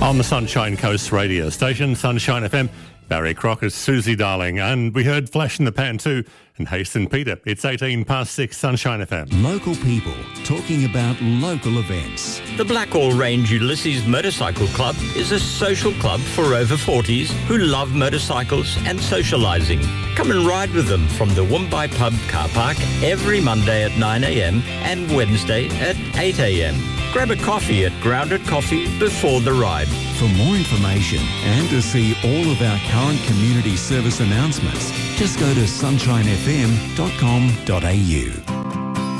On the Sunshine Coast radio station, Sunshine FM, Barry Crockett, Susie Darling, and we heard Flash in the Pan too, and Hasten Peter. It's 6, Sunshine FM. Local people talking about local events. The Blackall Range Ulysses Motorcycle Club is a social club for over 40s who love motorcycles and socialising. Come and ride with them from the Woombye Pub car park every Monday at 9 a.m. and Wednesday at 8 a.m. Grab a coffee at Grounded Coffee before the ride. For more information and to see all of our current community service announcements, just go to sunshinefm.com.au.